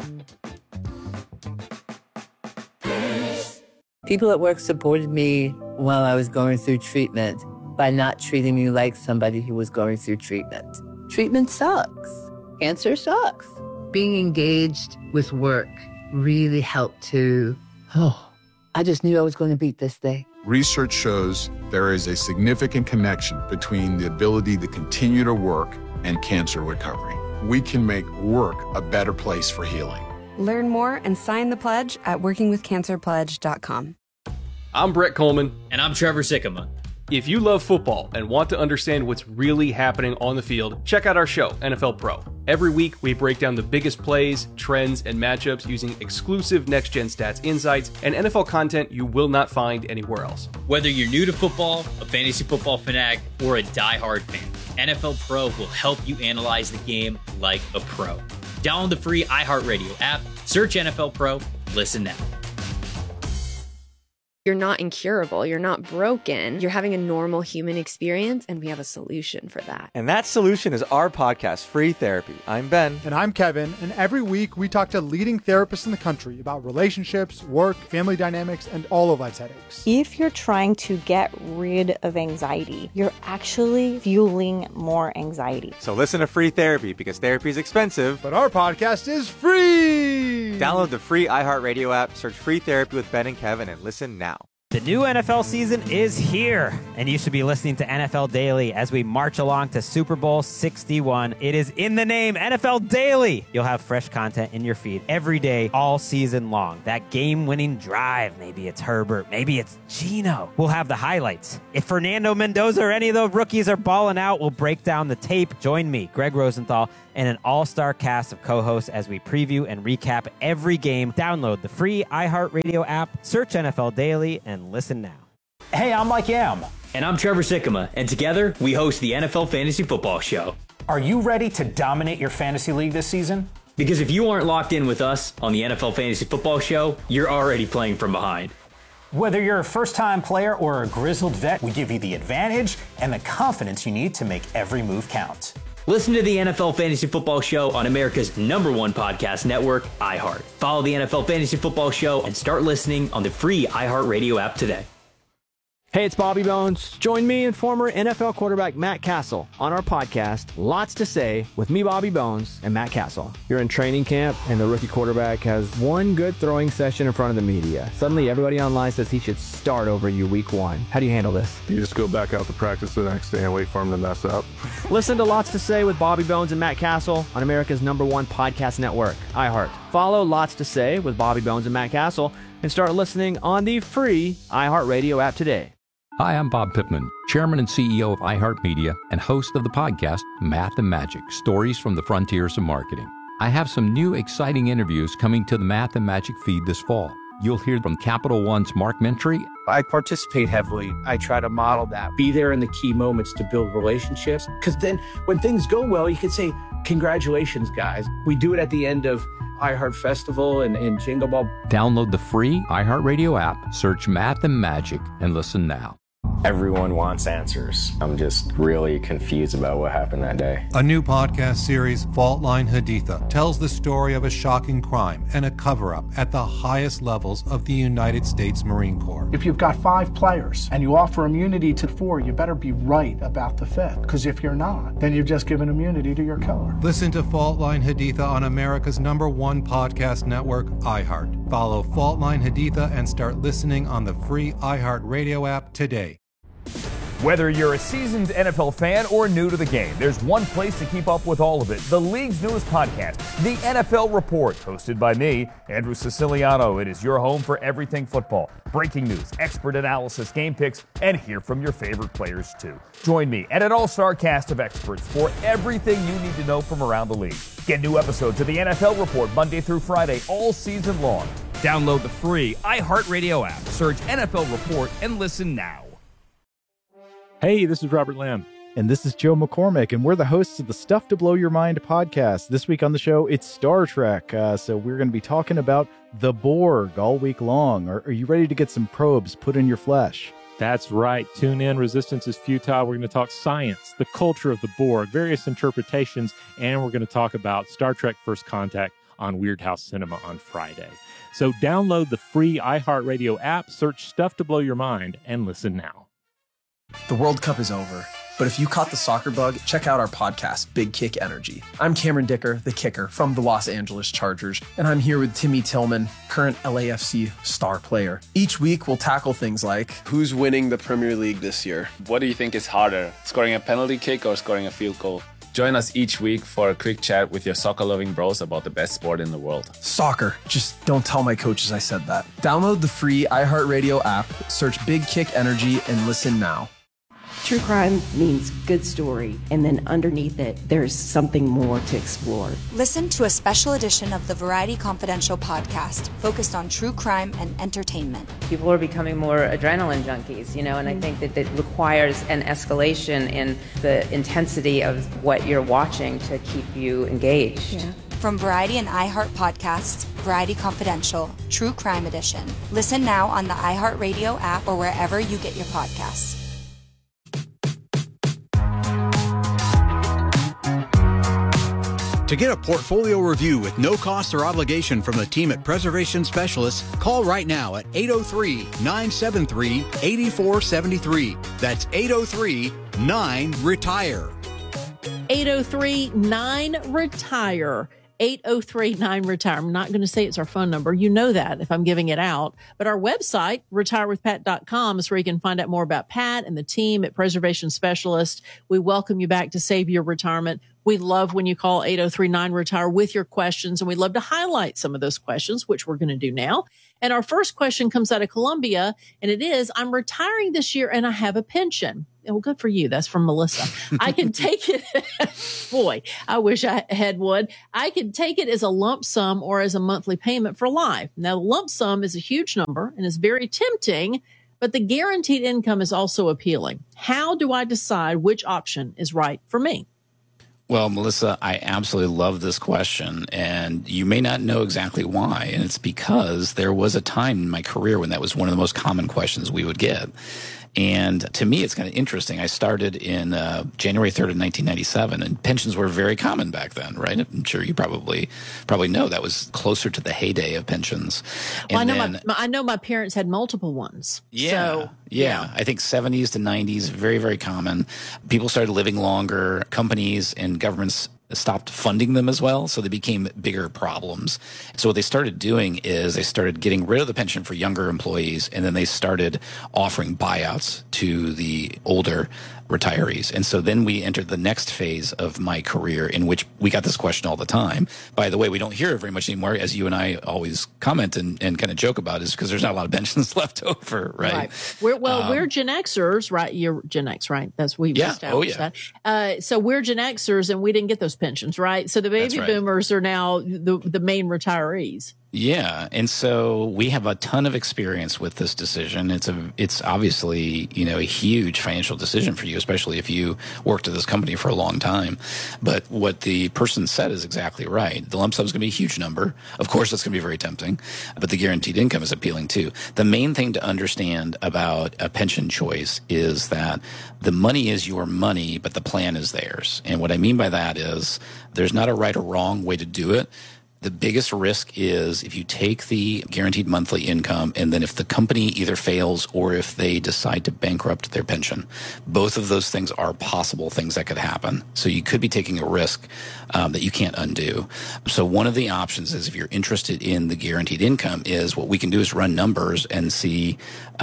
People at work supported me while I was going through treatment by not treating me like somebody who was going through treatment. Treatment sucks. Cancer sucks. Being engaged with work really helped to, I just knew I was going to beat this thing. Research shows there is a significant connection between the ability to continue to work and cancer recovery. We can make work a better place for healing. Learn more and sign the pledge at workingwithcancerpledge.com. I'm Brett Coleman. And I'm Trevor Sikkema. If you love football and want to understand what's really happening on the field, check out our show, NFL Pro. Every week, we break down the biggest plays, trends, and matchups using exclusive next-gen stats insights and NFL content you will not find anywhere else. Whether you're new to football, a fantasy football fanatic, or a diehard fan, NFL Pro will help you analyze the game like a pro. Download the free iHeartRadio app, search NFL Pro, listen now. You're not incurable. You're not broken. You're having a normal human experience, and we have a solution for that. And that solution is our podcast, Free Therapy. I'm Ben. And I'm Kevin. And every week we talk to leading therapists in the country about relationships, work, family dynamics, and all of life's headaches. If you're trying to get rid of anxiety, you're actually fueling more anxiety. So listen to Free Therapy, because therapy is expensive. But our podcast is free! Download the free iHeartRadio app, search Free Therapy with Ben and Kevin, and listen now. The new NFL season is here, and you should be listening to NFL Daily as we march along to Super Bowl 61. It is in the name, NFL Daily. You'll have fresh content in your feed every day, all season long. That game-winning drive, maybe it's Herbert, maybe it's Geno. We'll have the highlights. If Fernando Mendoza or any of the rookies are balling out, we'll break down the tape. Join me, Greg Rosenthal, and an all-star cast of co-hosts as we preview and recap every game. Download the free iHeartRadio app, search NFL Daily, and listen now. Hey, I'm Mike Yam. And I'm Trevor Sikkema, and together we host the NFL Fantasy Football Show. Are you ready to dominate your fantasy league this season? Because if you aren't locked in with us on the NFL Fantasy Football Show, you're already playing from behind. Whether you're a first-time player or a grizzled vet, we give you the advantage and the confidence you need to make every move count. Listen to the NFL Fantasy Football Show on America's #1 podcast network, iHeart. Follow the NFL Fantasy Football Show and start listening on the free iHeartRadio app today. Hey, it's Bobby Bones. Join me and former NFL quarterback Matt Castle on our podcast, Lots to Say, with me, Bobby Bones, and Matt Castle. You're in training camp, and the rookie quarterback has one good throwing session in front of the media. Suddenly, everybody online says he should start over you week 1. How do you handle this? You just go back out to practice the next day and wait for him to mess up. Listen to Lots to Say with Bobby Bones and Matt Castle on America's #1 podcast network, iHeart. Follow Lots to Say with Bobby Bones and Matt Castle and start listening on the free iHeartRadio app today. Hi, I'm Bob Pittman, Chairman and CEO of iHeartMedia and host of the podcast Math and Magic, Stories from the Frontiers of Marketing. I have some new exciting interviews coming to the Math and Magic feed this fall. You'll hear from Capital One's Mark Mentry. I participate heavily. I try to model that. Be there in the key moments to build relationships. Because then when things go well, you can say, congratulations, guys. We do it at the end of iHeart Festival and Jingle Ball. Download the free iHeartRadio app, search Math and Magic, and listen now. Everyone wants answers. I'm just really confused about what happened that day. A new podcast series, Fault Line Haditha, tells the story of a shocking crime and a cover-up at the highest levels of the United States Marine Corps. If you've got 5 players and you offer immunity to 4, you better be right about the 5th. Because if you're not, then you've just given immunity to your killer. Listen to Fault Line Haditha on America's #1 podcast network, iHeart. Follow Fault Line Haditha and start listening on the free iHeartRadio app today. Whether you're a seasoned NFL fan or new to the game, there's one place to keep up with all of it. The league's newest podcast, The NFL Report, hosted by me, Andrew Siciliano. It is your home for everything football. Breaking news, expert analysis, game picks, and hear from your favorite players too. Join me and an all-star cast of experts for everything you need to know from around the league. Get new episodes of The NFL Report Monday through Friday all season long. Download the free iHeartRadio app. Search NFL Report and listen now. Hey, this is Robert Lamb. And this is Joe McCormick, and we're the hosts of the Stuff to Blow Your Mind podcast. This week on the show, it's Star Trek, so we're going to be talking about the Borg all week long. Are you ready to get some probes put in your flesh? That's right. Tune in. Resistance is futile. We're going to talk science, the culture of the Borg, various interpretations, and we're going to talk about Star Trek First Contact on Weird House Cinema on Friday. So download the free iHeartRadio app, search Stuff to Blow Your Mind, and listen now. The World Cup is over, but if you caught the soccer bug, check out our podcast, Big Kick Energy. I'm Cameron Dicker, the kicker from the Los Angeles Chargers, and I'm here with Timmy Tillman, current LAFC star player. Each week, we'll tackle things like, who's winning the Premier League this year? What do you think is harder, scoring a penalty kick or scoring a field goal? Join us each week for a quick chat with your soccer-loving bros about the best sport in the world. Soccer. Just don't tell my coaches I said that. Download the free iHeartRadio app, search Big Kick Energy, and listen now. True crime means good story, and then underneath it, there's something more to explore. Listen to a special edition of the Variety Confidential podcast focused on true crime and entertainment. People are becoming more adrenaline junkies, and I think that it requires an escalation in the intensity of what you're watching to keep you engaged. Yeah. From Variety and iHeart podcasts, Variety Confidential, True Crime Edition. Listen now on the iHeartRadio app or wherever you get your podcasts. To get a portfolio review with no cost or obligation from the team at Preservation Specialists, call right now at 803-973-8473. That's 803-9-RETIRE. 803-9-RETIRE. 803-9-RETIRE. I'm not going to say it's our phone number. You know that if I'm giving it out. But our website, retirewithpat.com, is where you can find out more about Pat and the team at Preservation Specialist. We welcome you back to save your retirement. We love when you call 803-9-RETIRE with your questions, and we'd love to highlight some of those questions, which we're going to do now. And our first question comes out of Columbia, and it is, I'm retiring this year and I have a pension. Well, good for you. That's from Melissa. I can take it. Boy, I wish I had one. I can take it as a lump sum or as a monthly payment for life. Now, the lump sum is a huge number and is very tempting, but the guaranteed income is also appealing. How do I decide which option is right for me? Well, Melissa, I absolutely love this question, and you may not know exactly why, and it's because there was a time in my career when that was one of the most common questions we would get. And to me, it's kind of interesting. I started in January 3rd of 1997, and pensions were very common back then, right? I'm sure you probably know that was closer to the heyday of pensions. Well, I know my parents had multiple ones. Yeah, so, yeah. I think 70s to 90s, very, very common. People started living longer. Companies and governments stopped funding them as well, so they became bigger problems. So what they started doing is they started getting rid of the pension for younger employees, and then they started offering buyouts to the older retirees. And so then we entered the next phase of my career, in which we got this question all the time. By the way, we don't hear it very much anymore, as you and I always comment and kind of joke about, is because there's not a lot of pensions left over, right? We're Gen Xers, right? You're Gen X, right? That's we established that. So we're Gen Xers, and we didn't get those pensions, right? So the baby boomers are now the main retirees. Yeah, and so we have a ton of experience with this decision. It's obviously, a huge financial decision for you, especially if you worked at this company for a long time. But what the person said is exactly right. The lump sum is going to be a huge number. Of course, it's going to be very tempting, but the guaranteed income is appealing too. The main thing to understand about a pension choice is that the money is your money, but the plan is theirs. And what I mean by that is there's not a right or wrong way to do it. The biggest risk is if you take the guaranteed monthly income, and then if the company either fails or if they decide to bankrupt their pension. Both of those things are possible things that could happen. So you could be taking a risk that you can't undo. So one of the options is, if you're interested in the guaranteed income, is what we can do is run numbers and see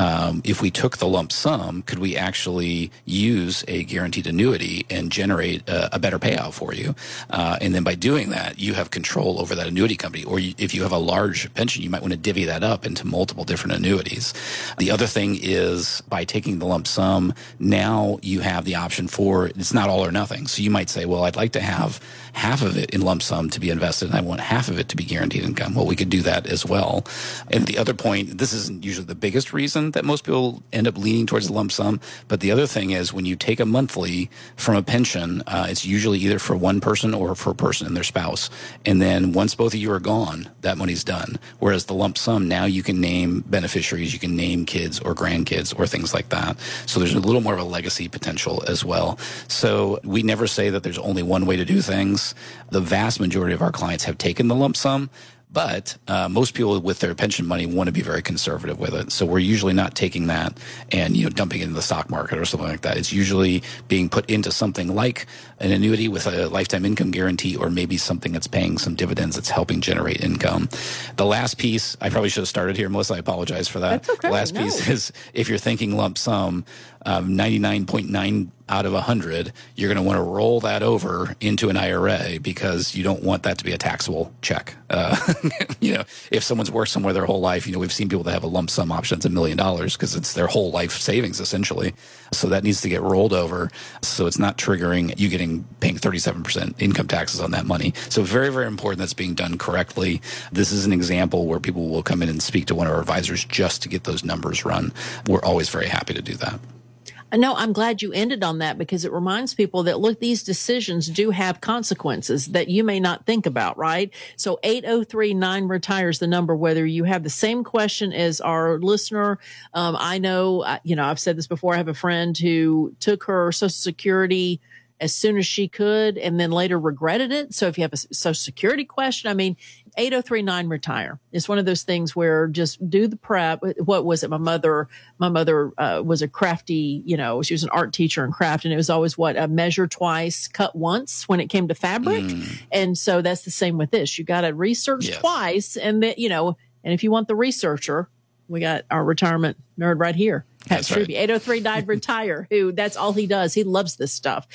if we took the lump sum, could we actually use a guaranteed annuity and generate a better payout for you? And then by doing that, you have control over that annuity company. Or if you have a large pension, you might want to divvy that up into multiple different annuities. The other thing is, by taking the lump sum, now you have the option for, it's not all or nothing. So you might say, well, I'd like to have half of it in lump sum to be invested, and I want half of it to be guaranteed income. Well, we could do that as well. And the other point, this isn't usually the biggest reason that most people end up leaning towards the lump sum, but the other thing is, when you take a monthly from a pension, it's usually either for one person or for a person and their spouse. And then once both of you are gone, that money's done. Whereas the lump sum, now you can name beneficiaries, you can name kids or grandkids or things like that. So there's a little more of a legacy potential as well. So we never say that there's only one way to do things. The vast majority of our clients have taken the lump sum, but most people with their pension money want to be very conservative with it. So we're usually not taking that and dumping it into the stock market or something like that. It's usually being put into something like an annuity with a lifetime income guarantee, or maybe something that's paying some dividends that's helping generate income. The last piece, I probably should have started here, Melissa. I apologize for that. That's okay. The last piece is, if you're thinking lump sum, 99.9 out of 100, you're going to want to roll that over into an IRA, because you don't want that to be a taxable check. If someone's worked somewhere their whole life, we've seen people that have a lump sum option that's $1 million because it's their whole life savings, essentially. So that needs to get rolled over. So it's not triggering you paying 37% income taxes on that money. So very, very important that's being done correctly. This is an example where people will come in and speak to one of our advisors just to get those numbers run. We're always very happy to do that. No, I'm glad you ended on that, because it reminds people that, look, these decisions do have consequences that you may not think about, right? So 803-9-RETIRE is the number, whether you have the same question as our listener. I know, I've said this before. I have a friend who took her Social Security as soon as she could and then later regretted it. So if you have a Social Security question, 8039-RETIRE. It's one of those things where just do the prep. What was it? My mother was a crafty, she was an art teacher in craft, and it was always measure twice, cut once when it came to fabric. And so that's the same with this. You got to research twice. And then, and if you want the researcher, we got our retirement nerd right here. Pat Strube, 803-9-RETIRE, who that's all he does. He loves this stuff.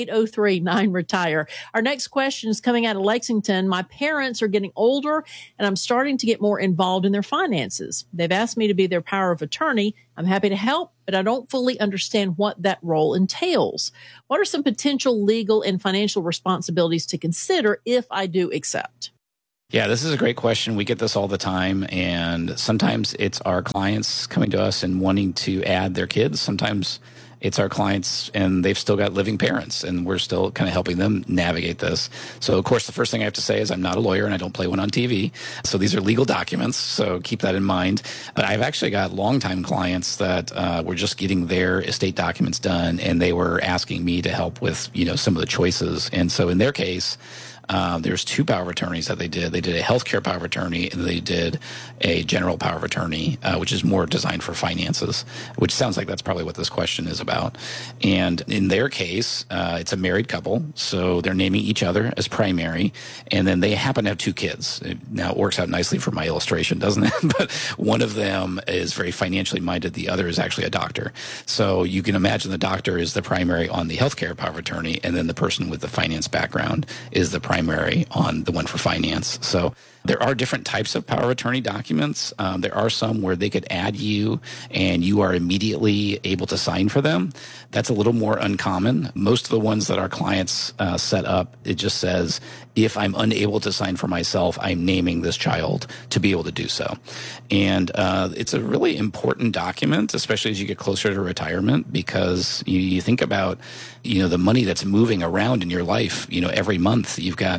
803-9-RETIRE. Our next question is coming out of Lexington. My parents are getting older and I'm starting to get more involved in their finances. They've asked me to be their power of attorney. I'm happy to help, but I don't fully understand what that role entails. What are some potential legal and financial responsibilities to consider if I do accept? Yeah, this is a great question. We get this all the time, and sometimes it's our clients coming to us and wanting to add their kids. Sometimes it's our clients and they've still got living parents, and we're still kind of helping them navigate this. So, of course, the first thing I have to say is I'm not a lawyer and I don't play one on TV. So these are legal documents, so keep that in mind. But I've actually got longtime clients that were just getting their estate documents done, and they were asking me to help with, some of the choices. And so in their case, there's 2 power of attorneys that they did. They did a healthcare power of attorney, and they did a general power of attorney, which is more designed for finances, which sounds like that's probably what this question is about. And in their case, it's a married couple, so they're naming each other as primary, and then they happen to have 2 kids. Now, it works out nicely for my illustration, doesn't it? But one of them is very financially minded. The other is actually a doctor. So you can imagine the doctor is the primary on the healthcare power of attorney, and then the person with the finance background is the primary on the one for finance. So there are different types of power of attorney documents. There are some where they could add you and you are immediately able to sign for them. That's a little more uncommon. Most of the ones that our clients set up, it just says, if I'm unable to sign for myself, I'm naming this child to be able to do so. And it's a really important document, especially as you get closer to retirement, because you think about, the money that's moving around in your life, every month. You've got,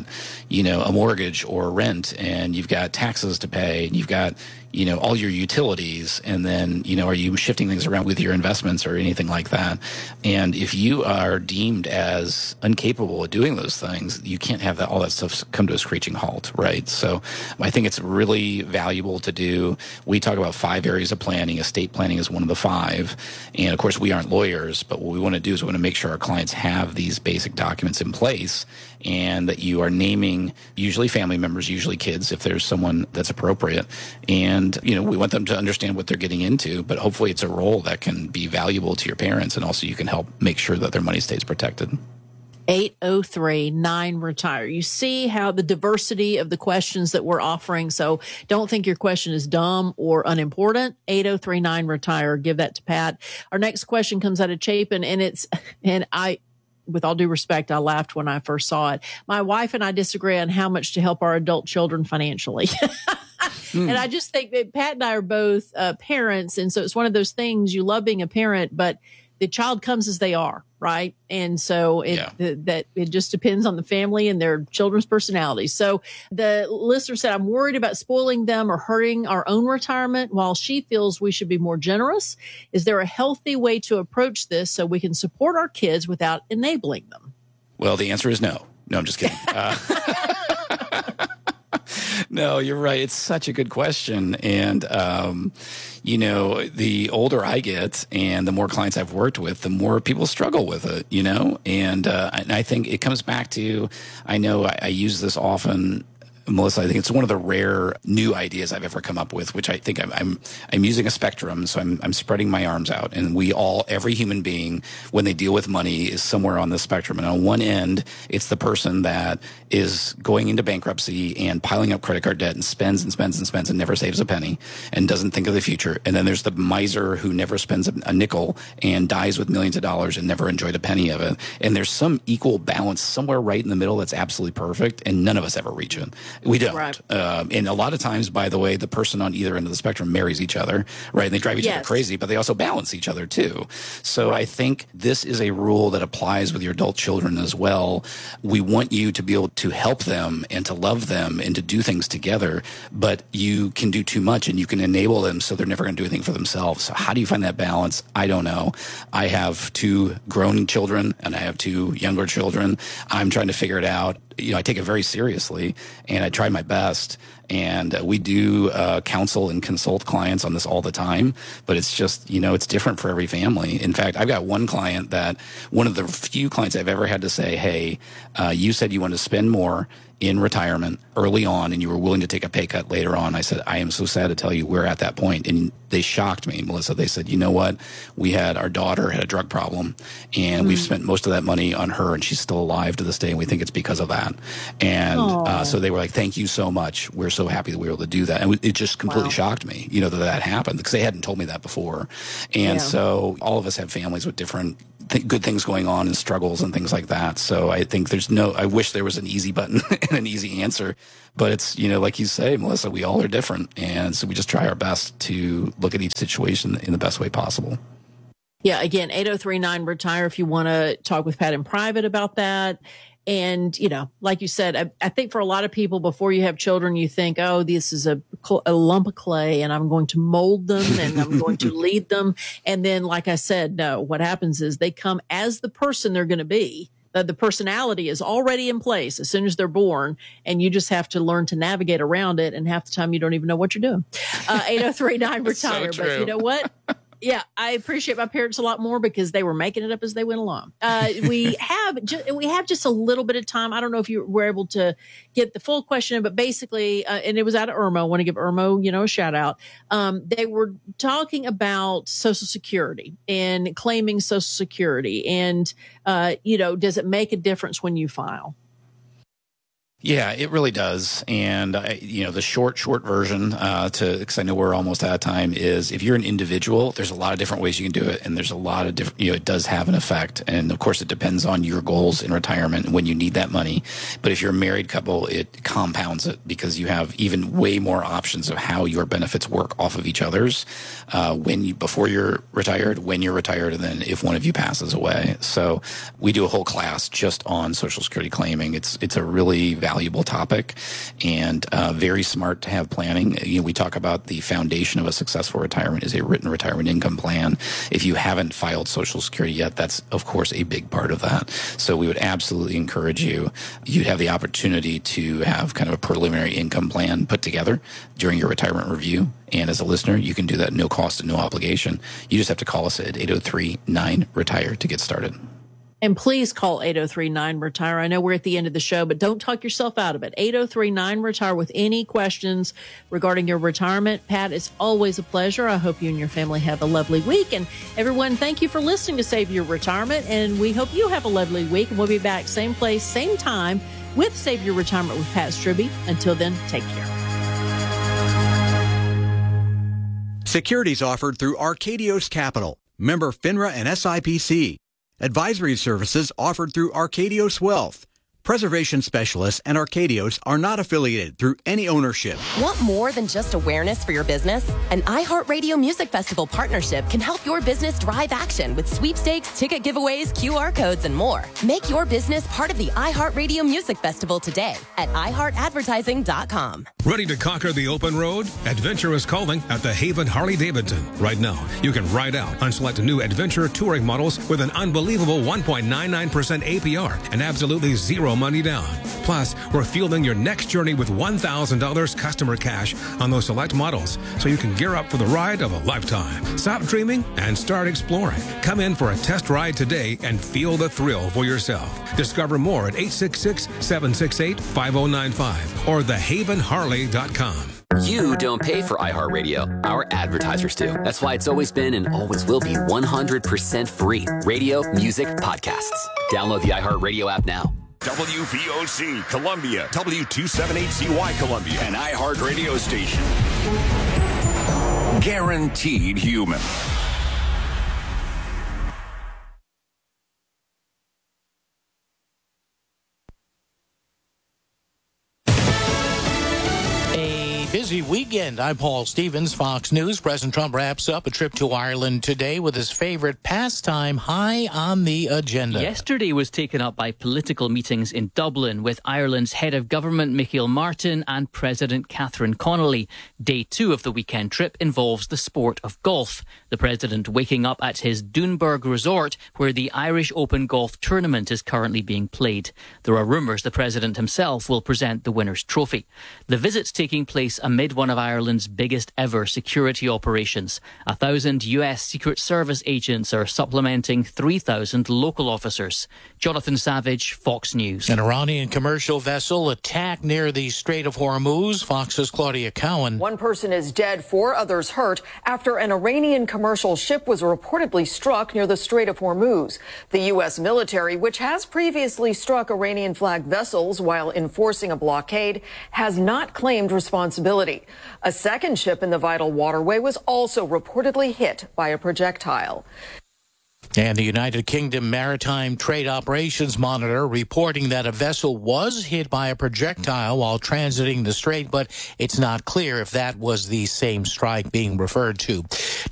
a mortgage or rent, and you've got taxes to pay, and you've got, all your utilities, and then, are you shifting things around with your investments or anything like that? And if you are deemed as incapable of doing those things, you can't have all that stuff come to a screeching halt, right? So I think it's really valuable to do. We talk about 5 areas of planning. Estate planning is one of the 5. And of course, we aren't lawyers, but what we want to do is we want to make sure our clients have these basic documents in place, and that you are naming usually family members, usually kids, if there's someone that's appropriate. And, we want them to understand what they're getting into, but hopefully it's a role that can be valuable to your parents, and also you can help make sure that their money stays protected. 803-9-RETIRE. You see how the diversity of the questions that we're offering. So don't think your question is dumb or unimportant. 803-9-RETIRE. Give that to Pat. Our next question comes out of Chapin, and with all due respect, I laughed when I first saw it. My wife and I disagree on how much to help our adult children financially. And I just think that Pat and I are both parents. And so it's one of those things, you love being a parent, but the child comes as they are, right? And so it just depends on the family and their children's personalities. So the listener said, I'm worried about spoiling them or hurting our own retirement, while she feels we should be more generous. Is there a healthy way to approach this so we can support our kids without enabling them? Well, the answer is no. No, I'm just kidding. No, you're right. It's such a good question. And, the older I get and the more clients I've worked with, the more people struggle with it, and I think it comes back to, I know I use this often, Melissa. I think it's one of the rare new ideas I've ever come up with, which I think I'm using a spectrum. So I'm spreading my arms out, and every human being, when they deal with money, is somewhere on the spectrum. And on one end, it's the person that is going into bankruptcy and piling up credit card debt and spends and spends and spends and never saves a penny and doesn't think of the future. And then there's the miser who never spends a nickel and dies with millions of dollars and never enjoyed a penny of it. And there's some equal balance somewhere right in the middle that's absolutely perfect, and none of us ever reach it. We don't. Right. And a lot of times, by the way, the person on either end of the spectrum marries each other, right? And they drive each other crazy, but they also balance each other too. So I think this is a rule that applies with your adult children as well. We want you to be able to help them and to love them and to do things together, but you can do too much and you can enable them so they're never going to do anything for themselves. So how do you find that balance? I don't know. I have 2 grown children and I have 2 younger children. I'm trying to figure it out. I take it very seriously and I try my best. And we do counsel and consult clients on this all the time, but it's just, it's different for every family. In fact, I've got one client that one of the few clients I've ever had to say, hey, you said you want to spend more in retirement early on and you were willing to take a pay cut later on. I said, I am so sad to tell you we're at that point. And they shocked me, Melissa. They said, you know what? Our daughter had a drug problem and we've spent most of that money on her and she's still alive to this day. And we think it's because of that. And so they were like, thank you so much. We're so happy that we were able to do that. And it just completely shocked me, that happened because they hadn't told me that before. And so all of us have families with different good things going on and struggles and things like that. So I think I wish there was an easy button and an easy answer, but it's, like you say, Melissa, we all are different. And so we just try our best to look at each situation in the best way possible. Yeah. Again, 8039-RETIRE if you want to talk with Pat in private about that. And, like you said, I think for a lot of people before you have children, you think, oh, this is a lump of clay and I'm going to mold them and I'm going to lead them. And then, like I said, no, what happens is they come as the person they're going to be. The personality is already in place as soon as they're born, and you just have to learn to navigate around it. And half the time you don't even know what you're doing. 8039-RETIRE. So but you know what? Yeah, I appreciate my parents a lot more because they were making it up as they went along. We have just a little bit of time. I don't know if you were able to get the full question, but basically, and it was out of Irmo. I want to give Irmo, a shout out. They were talking about Social Security and claiming Social Security, and does it make a difference when you file? Yeah, it really does. And, the short version, because I know we're almost out of time, is if you're an individual, there's a lot of different ways you can do it. And there's a lot of different, it does have an effect. And of course, it depends on your goals in retirement and when you need that money. But if you're a married couple, it compounds it because you have even way more options of how your benefits work off of each other's before you're retired, when you're retired, and then if one of you passes away. So we do a whole class just on Social Security claiming. It's a really valuable topic and very smart to have planning. We talk about the foundation of a successful retirement is a written retirement income plan. If you haven't filed Social Security yet, that's of course a big part of that. So we would absolutely encourage you. You'd have the opportunity to have kind of a preliminary income plan put together during your retirement review. And as a listener, you can do that no cost and no obligation. You just have to call us at 803-9-RETIRE to get started. And please call 803-9-RETIRE. I know we're at the end of the show, but don't talk yourself out of it. 803-9-RETIRE with any questions regarding your retirement. Pat, it's always a pleasure. I hope you and your family have a lovely week. And everyone, thank you for listening to Save Your Retirement. And we hope you have a lovely week. And we'll be back same place, same time with Save Your Retirement with Pat Strubbe. Until then, take care. Securities offered through Arcadios Capital, member FINRA and SIPC. Advisory services offered through Arcadios Wealth. Preservation Specialists and Arcadios are not affiliated through any ownership. Want more than just awareness for your business? An iHeartRadio Music Festival partnership can help your business drive action with sweepstakes, ticket giveaways, QR codes, and more. Make your business part of the iHeartRadio Music Festival today at iHeartAdvertising.com. Ready to conquer the open road? Adventure is calling at the Haven Harley-Davidson. Right now, you can ride out on select new Adventure touring models with an unbelievable 1.99% APR and absolutely zero money down. Plus, we're fielding your next journey with $1,000 customer cash on those select models, so you can gear up for the ride of a lifetime. Stop dreaming and start exploring. Come in for a test ride today and feel the thrill for yourself. Discover more at 866-768-5095 or thehavenharley.com. You don't pay for iHeartRadio. Our advertisers do. That's why it's always been and always will be 100% free. Radio, music, podcasts. Download the iHeartRadio app now. WVOC Columbia, W278CY Columbia, an iHeart radio station. Guaranteed human. weekend. I'm Paul Stevens, Fox News. President Trump wraps up a trip to Ireland today with his favorite pastime high on the agenda. Yesterday was taken up by political meetings in Dublin with Ireland's head of government, Michael Martin, and President Catherine Connolly. Day 2 of the weekend trip involves the sport of golf. The president waking up at his Doonburg resort, where the Irish Open golf tournament is currently being played. There are rumours the president himself will present the winner's trophy. The visit's taking place amid one of Ireland's biggest ever security operations. 1,000 US Secret Service agents are supplementing 3,000 local officers. Jonathan Savage, Fox News. An Iranian commercial vessel attacked near the Strait of Hormuz. Fox's Claudia Cowan. One person is dead, 4 others hurt after an Iranian commercial ship was reportedly struck near the Strait of Hormuz. The U.S. military, which has previously struck Iranian-flagged vessels while enforcing a blockade, has not claimed responsibility. A second ship in the vital waterway was also reportedly hit by a projectile. And the United Kingdom Maritime Trade Operations Monitor reporting that a vessel was hit by a projectile while transiting the strait, but it's not clear if that was the same strike being referred to.